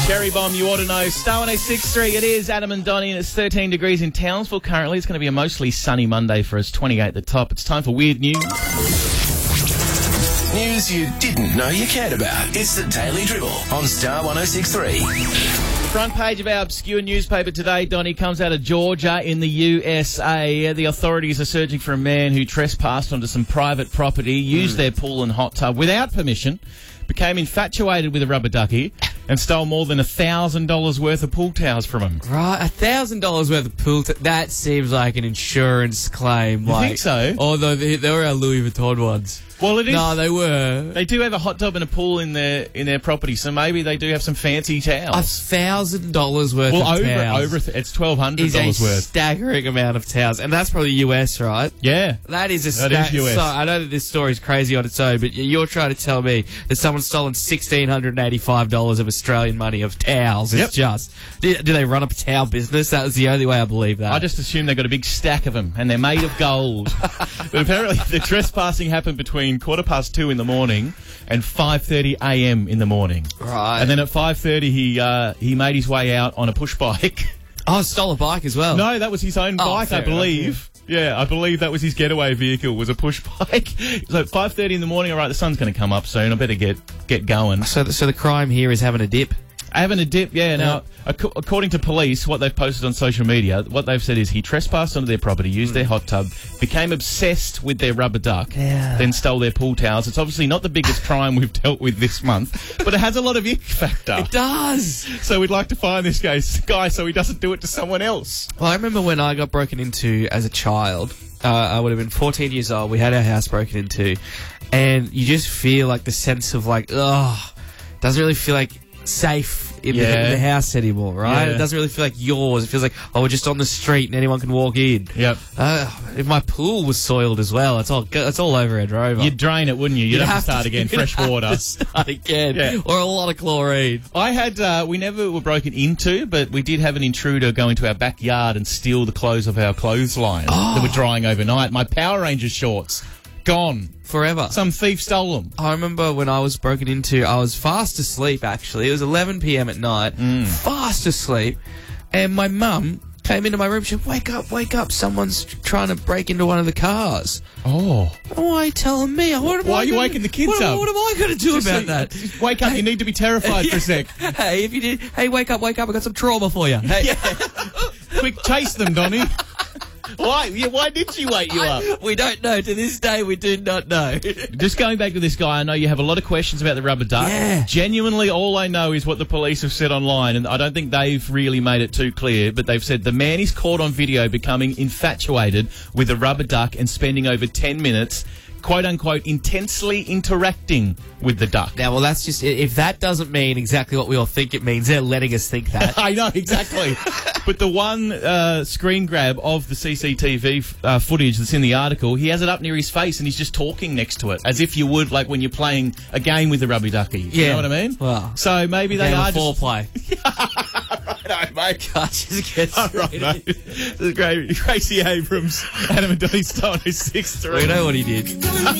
Cherry Bomb, you ought to know. Star 106.3, it is Adam and Donnie, and it's 13 degrees in Townsville currently. It's going to be a mostly sunny Monday for us, 28 at the top. It's time for Weird News. News you didn't know you cared about. It's the Daily Dribble on Star 106.3. Front page of our obscure newspaper today, Donnie, comes out of Georgia in the USA. The authorities are searching for a man who trespassed onto some private property, used their pool and hot tub without permission, became infatuated with a rubber ducky, and stole more than $1,000 worth of pool towels from him. Right, $1,000 worth of pool. That seems like an insurance claim. You think so? Although they were our Louis Vuitton ones. Well, it is. No, they were. They do have a hot tub and a pool in their property, so maybe they do have some fancy towels. $1,000 worth of towels. It's $1,200 is a worth. staggering amount of towels, and that's probably US, right? Yeah, that is that is US. So I know that this story is crazy on its own, but you're trying to tell me that someone's stolen $1,685 of Australian money of towels. It's just do they run a towel business? That was the only way I believe that. I just assume they've got a big stack of them, and they're made of gold. But apparently, the trespassing happened between 2:15 in the morning and 5:30 a.m. in the morning. Right. And then at 5:30, he made his way out on a push bike. Oh, stole a bike as well. No, that was his own bike, I believe. Yeah, I believe that was his getaway vehicle, was a push bike. So at 5:30 in the morning, all right, the sun's going to come up soon. I better get going. So the crime here is having a dip. Having a dip, yeah. Now, according to police, what they've posted on social media, what they've said is he trespassed onto their property, used their hot tub, became obsessed with their rubber duck, then stole their pool towels. It's obviously not the biggest crime we've dealt with this month, but it has a lot of ick factor. It does. So we'd like to find this guy so he doesn't do it to someone else. Well, I remember when I got broken into as a child. I would have been 14 years old. We had our house broken into, and you just feel like the sense of like, doesn't really feel like safe in the house anymore, right? It doesn't really feel like yours. It feels like, we're just on the street and anyone can walk in. Yep. If my pool was soiled as well, it's all over our Rover. You'd drain it, wouldn't you? You'd have to start again, fresh water. Start again, or a lot of chlorine. I had, we never were broken into, but we did have an intruder go into our backyard and steal the clothes of our clothesline that were drying overnight. My Power Rangers shorts, gone. Forever. Some thief stole them. I remember when I was broken into, I was fast asleep, actually. It was 11 p.m. at night. Fast asleep. And my mum came into my room. She said, wake up. Someone's trying to break into one of the cars. Oh. Why are you telling me? Why are you waking the kids up? What am I going to do about that? Just wake up. You need to be terrified for a sec. Hey, wake up. I got some trauma for you. Hey. Quick, chase them, Donnie. Why? Why did she wake you up? We don't know. To this day, we do not know. Just going back to this guy, I know you have a lot of questions about the rubber duck. Yeah. Genuinely, all I know is what the police have said online, and I don't think they've really made it too clear, but they've said the man is caught on video becoming infatuated with a rubber duck and spending over 10 minutes, quote-unquote, intensely interacting with the duck. Now, well, that's just... If that doesn't mean exactly what we all think it means, they're letting us think that. I know, exactly. But the one screen grab of the CCTV footage that's in the article, he has it up near his face and he's just talking next to it, as if you would, like, when you're playing a game with a rubber ducky. You know what I mean? Well, so maybe they are just... foreplay. Righto, mate. God, just get right, mate. This is great. Gracie Abrams, Adam and Donnie Stone, 6'3". We know what he did.